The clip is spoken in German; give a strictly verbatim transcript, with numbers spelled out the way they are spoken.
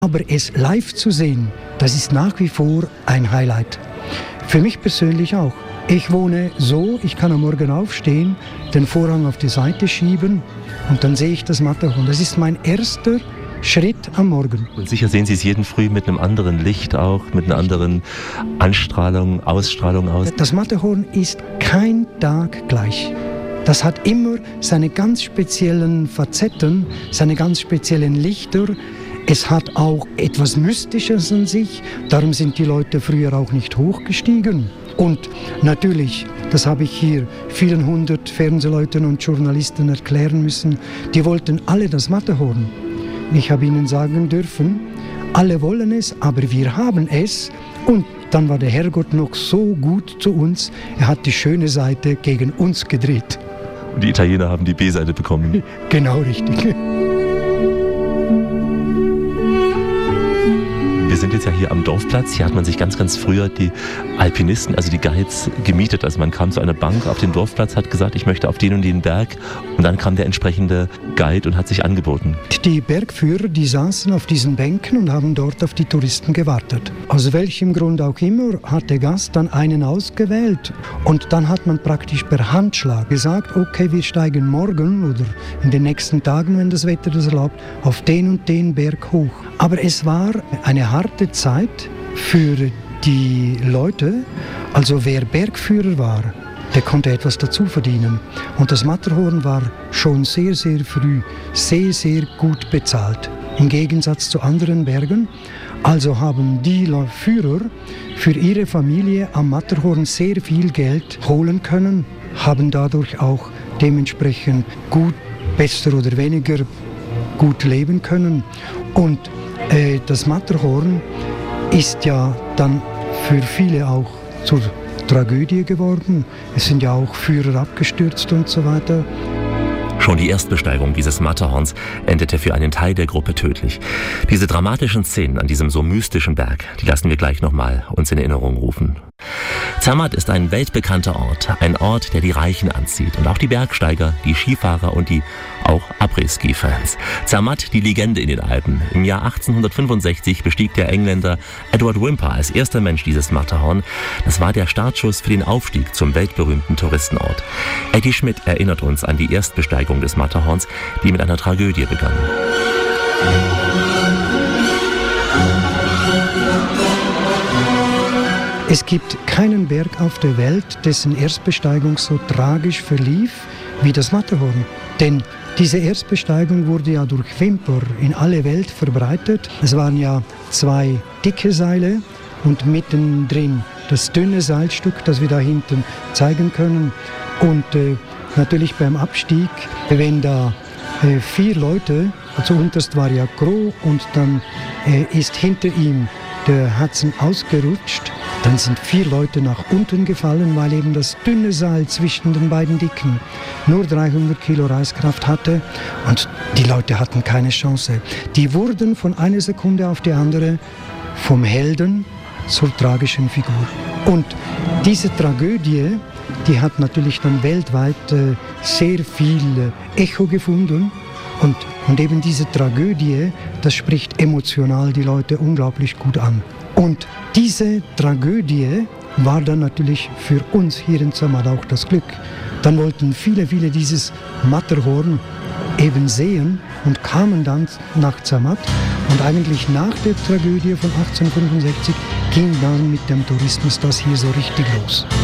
Aber es live zu sehen, das ist nach wie vor ein Highlight. Für mich persönlich auch. Ich wohne so, ich kann am Morgen aufstehen, den Vorhang auf die Seite schieben und dann sehe ich das Matterhorn. Das ist mein erster Schritt am Morgen. Und sicher sehen Sie es jeden Früh mit einem anderen Licht auch, mit einer anderen Anstrahlung, Ausstrahlung aus. Das Matterhorn ist kein Tag gleich. Das hat immer seine ganz speziellen Facetten, seine ganz speziellen Lichter. Es hat auch etwas Mystisches an sich. Darum sind die Leute früher auch nicht hochgestiegen. Und natürlich, das habe ich hier vielen hundert Fernsehleuten und Journalisten erklären müssen, die wollten alle das Matterhorn. Ich habe ihnen sagen dürfen, alle wollen es, aber wir haben es. Und dann war der Herrgott noch so gut zu uns, er hat die schöne Seite gegen uns gedreht. Und die Italiener haben die B-Seite bekommen. Genau richtig. Wir sind jetzt ja hier am Dorfplatz. Hier hat man sich ganz, ganz früher die Alpinisten, also die Guides, gemietet. Also man kam zu einer Bank auf den Dorfplatz, hat gesagt, ich möchte auf den und den Berg. Und dann kam der entsprechende Guide und hat sich angeboten. Die Bergführer, die saßen auf diesen Bänken und haben dort auf die Touristen gewartet. Aus welchem Grund auch immer hat der Gast dann einen ausgewählt. Und dann hat man praktisch per Handschlag gesagt, okay, wir steigen morgen oder in den nächsten Tagen, wenn das Wetter das erlaubt, auf den und den Berg hoch. Aber es war eine harte Zeit für die Leute. Also wer Bergführer war, der konnte etwas dazu verdienen. Und das Matterhorn war schon sehr, sehr früh sehr, sehr gut bezahlt. Im Gegensatz zu anderen Bergen. Also haben die Führer für ihre Familie am Matterhorn sehr viel Geld holen können, haben dadurch auch dementsprechend gut, besser oder weniger gut leben können. Und äh, das Matterhorn ist ja dann für viele auch zur Tragödie geworden. Es sind ja auch Führer abgestürzt und so weiter. Schon die Erstbesteigung dieses Matterhorns endete für einen Teil der Gruppe tödlich. Diese dramatischen Szenen an diesem so mystischen Berg, die lassen wir gleich nochmal uns in Erinnerung rufen. Zermatt ist ein weltbekannter Ort, ein Ort, der die Reichen anzieht und auch die Bergsteiger, die Skifahrer und die auch Après-Ski-Fans. Zermatt, die Legende in den Alpen. Im Jahr achtzehnhundertfünfundsechzig bestieg der Engländer Edward Whymper als erster Mensch dieses Matterhorn. Das war der Startschuss für den Aufstieg zum weltberühmten Touristenort. Eddie Schmidt erinnert uns an die Erstbesteigung des Matterhorns, die mit einer Tragödie begann. Es gibt keinen Berg auf der Welt, dessen Erstbesteigung so tragisch verlief wie das Matterhorn. Denn diese Erstbesteigung wurde ja durch Whymper in alle Welt verbreitet. Es waren ja zwei dicke Seile und mittendrin das dünne Seilstück, das wir da hinten zeigen können. Und äh, natürlich beim Abstieg, wenn da äh, vier Leute, also unterst war ja Crow und dann äh, ist hinter ihm der Hudson ausgerutscht, dann sind vier Leute nach unten gefallen, weil eben das dünne Seil zwischen den beiden Dicken nur dreihundert Kilo Reißkraft hatte und die Leute hatten keine Chance. Die wurden von einer Sekunde auf die andere vom Helden zur tragischen Figur. Und diese Tragödie, die hat natürlich dann weltweit äh, sehr viel äh, Echo gefunden. Und, und eben diese Tragödie, das spricht emotional die Leute unglaublich gut an. Und diese Tragödie war dann natürlich für uns hier in Zermatt auch das Glück. Dann wollten viele, viele dieses Matterhorn eben sehen und kamen dann nach Zermatt. Und eigentlich nach der Tragödie von achtzehnhundertfünfundsechzig ging dann mit dem Tourismus das hier so richtig los.